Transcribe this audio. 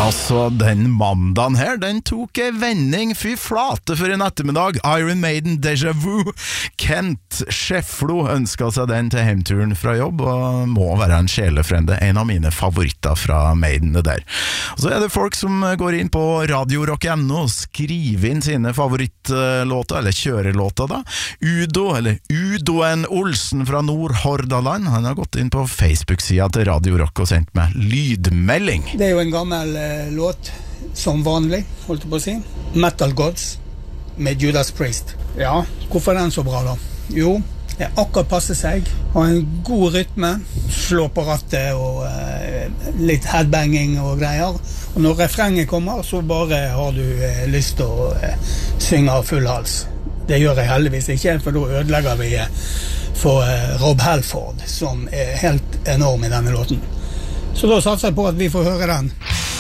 Altså, den mandagen her, den tok en vending, fy flate for en ettermiddag. Iron Maiden Déjà Vu. Kent Schefflo ønsket seg den til hjemturen fra jobb, og må være en sjelefrende, en av mine favoritter fra Maiden det der. Og så det folk som går inn på radiorock.no, skriver inn sine favorittlåter, eller kjørelåter da. Udo, eller Udoen Olsen fra Nord-Hordaland, han har gått inn på Facebook-siden til Radio Rock og sendt meg lydmelding. Det jo en gammel låt, som vanlig, holdt jeg på å si. Metal Gods, med Judas Priest. Ja, hvorfor er den så bra da? Jo, det akkurat passer seg, har en god rytme, slå på rattet og litt headbanging og greier. Og når refrenget kommer, så bare har du lyst til å synge av full hals. Det gjør jeg heldigvis ikke, for da ødelegger vi for Rob Halford, som helt enorm i denne låten. Så da satser jeg på at vi får høre den.